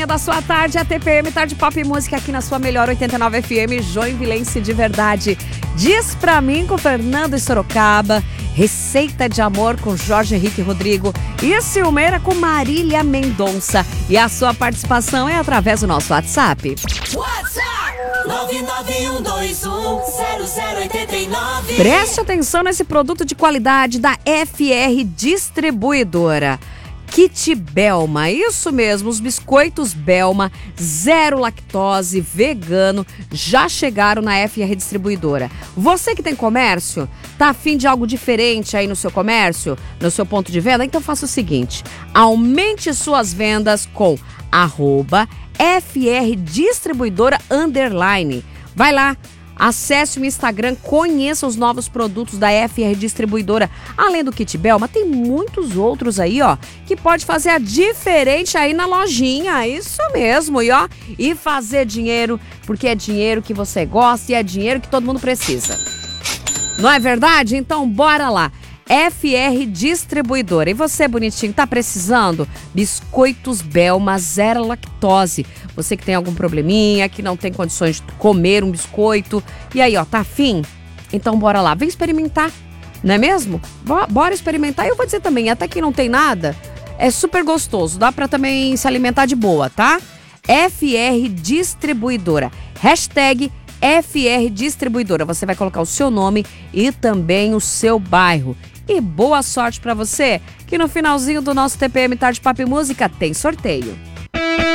Da sua tarde, a TPM Tarde Pop e Música aqui na sua melhor 89 FM, Joinvilense de verdade. Diz pra mim com Fernando e Sorocaba, Receita de Amor com Jorge Henrique Rodrigo e Silmeira com Marília Mendonça. E a sua participação é através do nosso WhatsApp. WhatsApp 991210089. Preste atenção nesse produto de qualidade da FR Distribuidora. Kit Belma, isso mesmo, os biscoitos Belma, zero lactose, vegano, já chegaram na FR Distribuidora. Você que tem comércio, tá afim de algo diferente aí no seu comércio, no seu ponto de venda? Então faça o seguinte, aumente suas vendas com @FR Distribuidora _. Vai lá. Acesse o Instagram, conheça os novos produtos da FR Distribuidora. Além do Kit Belma, tem muitos outros aí, ó, que pode fazer a diferente aí na lojinha. Isso mesmo, e fazer dinheiro, porque é dinheiro que você gosta e é dinheiro que todo mundo precisa. Não é verdade? Então, bora lá. FR Distribuidora. E você, bonitinho, tá precisando? Biscoitos Belma, zero lactose. Você que tem algum probleminha, que não tem condições de comer um biscoito. E aí, ó, tá afim? Então, bora lá. Vem experimentar, não é mesmo? Bora experimentar. E eu vou dizer também, até que não tem nada, é super gostoso. Dá pra também se alimentar de boa, tá? FR Distribuidora. Hashtag FR Distribuidora. Você vai colocar o seu nome e também o seu bairro. E boa sorte pra você, que no finalzinho do nosso TPM Tarde Pop e Música tem sorteio.